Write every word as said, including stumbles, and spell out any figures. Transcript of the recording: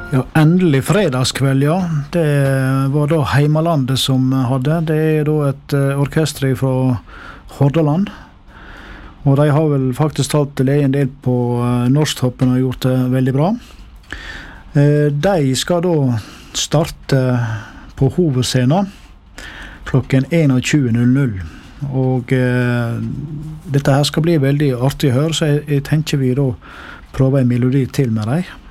Ja, endelig fredagskveld, ja. Det var da Heimalandet som hadde. Det er da et uh, orkester fra Hordaland. Og de har vel faktisk talt en del på uh, Norsktoppen og gjort det veldig bra. Uh, de skal da starte på hovedscenen klokken tjueen null null. Og uh, dette her skal bli veldig artig å høre, så jeg, jeg tenker vi da prøver en melodi til med dem.